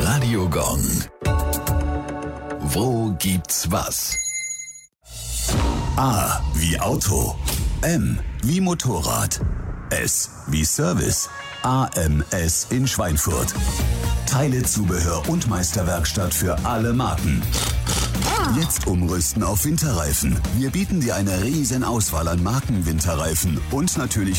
Radio Gong. Wo gibt's was? A wie Auto. M wie Motorrad. S wie Service. AMS in Schweinfurt. Teile, Zubehör und Meisterwerkstatt für alle Marken. Jetzt umrüsten auf Winterreifen. Wir bieten dir eine riesen Auswahl an Marken-Winterreifen und natürlich